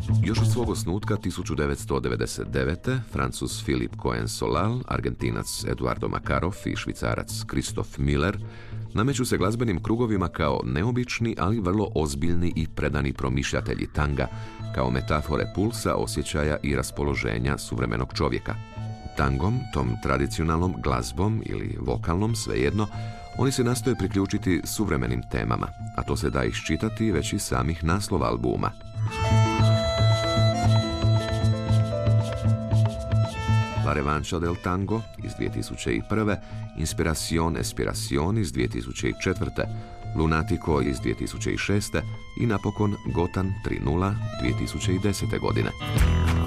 Još od svog osnutka 1999. Francuz Philippe Cohen-Solal, Argentinac Eduardo Makarov i Švicarac Christoph Miller nameću se glazbenim krugovima kao neobični, ali vrlo ozbiljni i predani promišljatelji tanga, kao metafore pulsa, osjećaja i raspoloženja suvremenog čovjeka. Tangom, tom tradicionalnom glazbom ili vokalnom, svejedno, oni se nastoje priključiti suvremenim temama, a to se da iščitati već iz samih naslova albuma. La Revancha del Tango iz 2001. Inspiración Espiración iz 2004. Lunatico iz 2006. i napokon Gotan 3.0 2010. godine.